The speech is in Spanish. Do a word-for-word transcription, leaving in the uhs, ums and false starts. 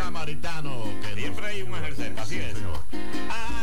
samaritano. Que Siempre hay un ángel cerca, así es. Señor. Ah,